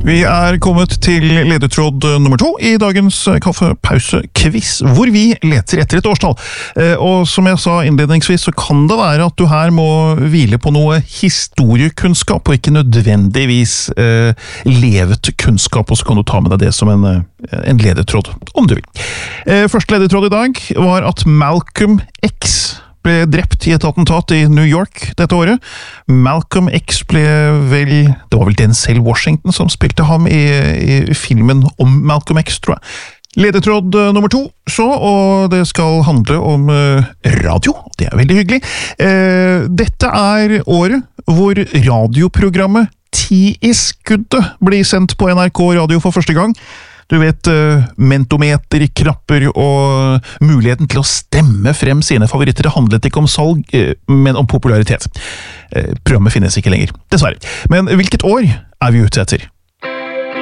Vi kommet til ledetråd nummer 2 i dagens kaffepause-quiz, hvor vi leter etter et årstall. Og som jeg sa innledningsvis, så kan det være at du her må hvile på noe historiekunnskap, og ikke nødvendigvis levet kunnskap, og så kan du ta med deg det som en ledetråd, om du vil. Første ledetråd i dag var at Malcolm X ble drept i et attentat i New York dette året. Malcolm X det var vel Denzel Washington som spilte ham i filmen om Malcolm X, tror jeg. Ledetråd nummer 2, og det skal handle om radio. Det veldig hyggelig. Dette året hvor radioprogrammet 10 i skuddet blir sendt på NRK Radio for første gang. Du vet, mentometer, knapper og muligheten til å stemme frem sine favoritter. Det handlet ikke om salg, men om popularitet. Programmet finnes ikke lenger, dessverre. Men hvilket år vi ute etter?